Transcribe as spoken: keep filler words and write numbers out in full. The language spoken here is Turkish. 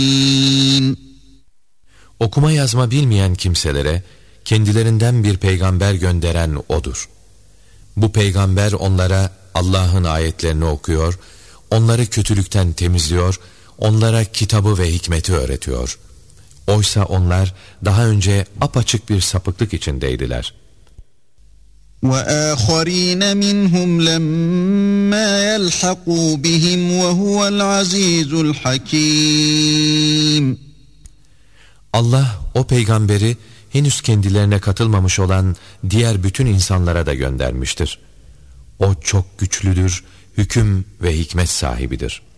Okuma yazma bilmeyen kimselere kendilerinden bir peygamber gönderen O'dur. Bu peygamber onlara Allah'ın ayetlerini okuyor, onları kötülükten temizliyor, onlara kitabı ve hikmeti öğretiyor. Oysa onlar daha önce apaçık bir sapıklık içindeydiler. وَآخَرِينَ مِنْهُمْ لَمَّا يَلْحَقُوا بِهِمْ وَهُوَ الْعَزِيزُ الْحَكِيمُ. Allah o peygamberi henüz kendilerine katılmamış olan diğer bütün insanlara da göndermiştir. O çok güçlüdür, hüküm ve hikmet sahibidir.